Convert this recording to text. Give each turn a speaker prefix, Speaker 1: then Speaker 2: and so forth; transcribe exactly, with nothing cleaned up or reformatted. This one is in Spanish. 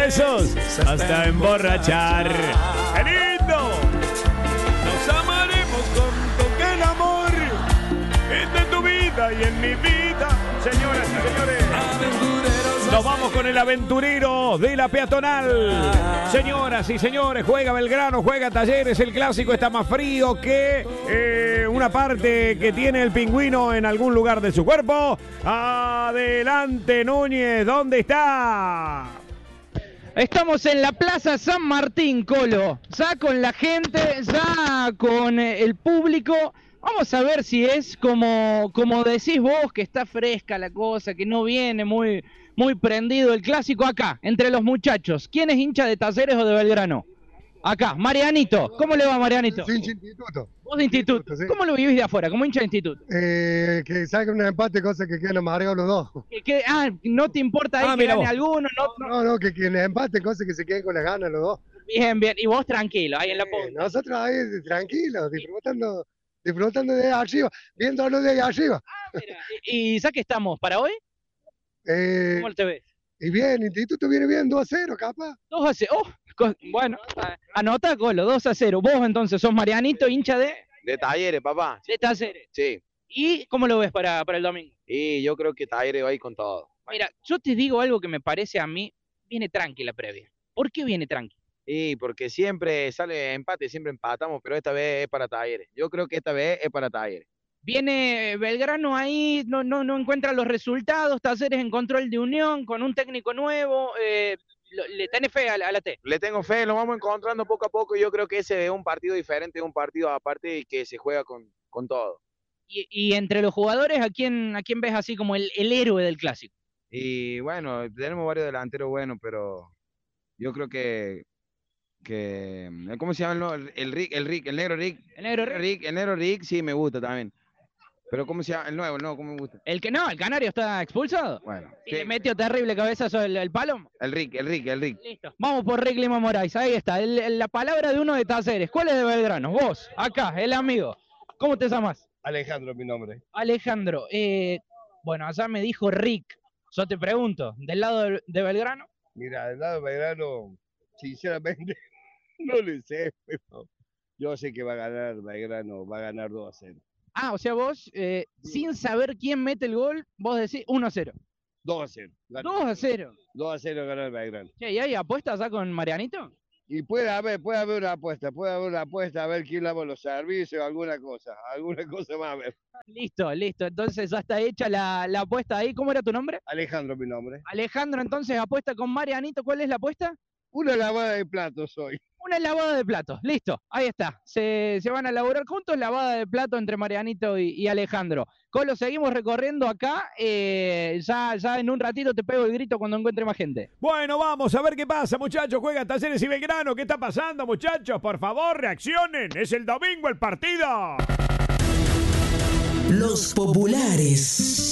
Speaker 1: besos hasta emborrachar. ¡Qué lindo! Nos amaremos con que el amor es de tu vida y en mi vida. Señoras y señores, nos vamos con el aventurero de la peatonal. Señoras y señores, juega Belgrano, juega Talleres. El clásico está más frío que eh, una parte que tiene el pingüino en algún lugar de su cuerpo. Adelante, Núñez, ¿dónde está?
Speaker 2: Estamos en la Plaza San Martín, Colo. Ya con la gente, ya con el público. Vamos a ver si es como, como decís vos, que está fresca la cosa, que no viene muy, muy prendido el clásico acá, entre los muchachos. ¿Quién es hincha de Talleres o de Belgrano? Acá, Marianito. ¿Cómo le va, Marianito?
Speaker 3: Soy hincha de instituto.
Speaker 2: Vos de instituto. instituto sí. ¿Cómo lo vivís de afuera, como hincha de instituto?
Speaker 3: Eh, que salga un empate, cosa que queden amargados los dos.
Speaker 2: ¿Que, que, ah, ¿no te importa ahí
Speaker 3: ah,
Speaker 2: que gane
Speaker 3: vos.
Speaker 2: alguno? No,
Speaker 3: no, no, no, que quien empate, cosa que se queden con las ganas los dos.
Speaker 2: Bien, bien. Y vos tranquilo, ahí en la punta.
Speaker 3: Eh, nosotros ahí tranquilos, disfrutando, disfrutando de ahí arriba, viéndolo de ahí arriba.
Speaker 2: Ah, mira. ¿Y, y ya que estamos para hoy?
Speaker 3: Eh,
Speaker 2: ¿Cómo te ves?
Speaker 3: Y bien, instituto viene bien, dos a cero, capaz.
Speaker 2: dos a cero, oh, bueno, anota, Colo, dos a cero. Vos entonces sos Marianito, hincha de...
Speaker 4: De Talleres, papá.
Speaker 2: De Talleres.
Speaker 4: Sí.
Speaker 2: ¿Y cómo lo ves para, para el domingo?
Speaker 4: Y yo creo que Talleres va a ir con todo.
Speaker 2: Mira, yo te digo algo que me parece a mí, viene tranqui la previa. ¿Por qué viene tranqui?
Speaker 4: Y porque siempre sale empate, siempre empatamos, pero esta vez es para Talleres. Yo creo que esta vez es para Talleres.
Speaker 2: Viene Belgrano ahí, no, no, no encuentra los resultados, Talleres encontró el de Unión con un técnico nuevo, eh, ¿le tenés fe a la, a la T?
Speaker 4: Le tengo fe, lo vamos encontrando poco a poco y yo creo que ese es un partido diferente, un partido aparte y que se juega con, con todo.
Speaker 2: Y, y entre los jugadores, ¿a quién, a quién ves así como el, el héroe del clásico?
Speaker 4: Y bueno, tenemos varios delanteros buenos, pero yo creo que que ¿cómo se llama el, el Rick, el Rick, el negro Rick?
Speaker 2: El negro Rick.
Speaker 4: Rick, el negro Rick sí me gusta también. Pero ¿cómo se llama? El nuevo, el nuevo, ¿cómo me gusta?
Speaker 2: El que no, el canario está expulsado.
Speaker 4: Bueno.
Speaker 2: ¿Y
Speaker 4: sí.
Speaker 2: le metió terrible cabezazo el, el palo?
Speaker 4: El Rick, el Rick, el Rick.
Speaker 2: Listo. Vamos por Rick Lima Moraes, ahí está. El, el, la palabra de uno de Talleres. ¿Cuál es de Belgrano? Vos, acá, el amigo. ¿Cómo te llamas?
Speaker 5: Alejandro, mi nombre.
Speaker 2: Alejandro. Eh, bueno, allá me dijo Rick. Yo te pregunto, ¿del lado de, de Belgrano?
Speaker 5: Mira, del lado de Belgrano, sinceramente, no le sé, pero yo sé que va a ganar Belgrano, va a ganar dos a cero.
Speaker 2: Ah, o sea, vos, eh, sin saber quién mete el gol, vos decís uno a cero.
Speaker 5: dos a cero.
Speaker 2: dos a cero.
Speaker 5: dos a cero gana el Belgrano.
Speaker 2: ¿Y hay apuestas ya con Marianito?
Speaker 5: Y puede haber, puede haber una apuesta, puede haber una apuesta a ver quién lava los servicios, alguna cosa, alguna cosa más a ver.
Speaker 2: Listo, listo. Entonces ya está hecha la, la apuesta ahí. ¿Cómo era tu nombre?
Speaker 5: Alejandro, mi nombre.
Speaker 2: Alejandro, entonces apuesta con Marianito. ¿Cuál es la apuesta?
Speaker 5: Una lavada de platos hoy.
Speaker 2: Una lavada de platos, listo, ahí está. Se, se van a elaborar juntos, lavada de plato entre Marianito y, y Alejandro. Colo, seguimos recorriendo acá. Eh, ya, ya en un ratito te pego el grito cuando encuentre más gente.
Speaker 1: Bueno, vamos a ver qué pasa, muchachos. Juega Talleres y Belgrano. ¿Qué está pasando, muchachos? Por favor, reaccionen. Es el domingo el partido.
Speaker 6: Los populares.